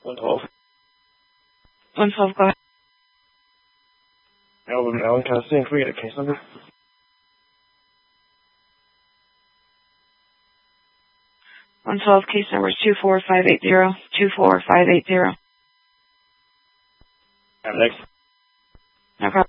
112. 112, go ahead. Alvin Allen, Tennessee. Can we get a case number? 112, case number is 24580. 24580. Thanks. No problem.